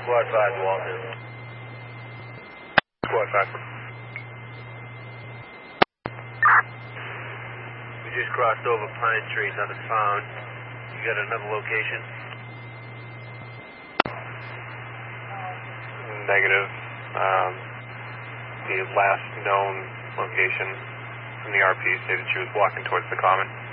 Squad 5, Walton. Squad 5. We just crossed over Pine Street, nothing found. You got another location? Negative. The last known location from the RP stated she was walking towards the common.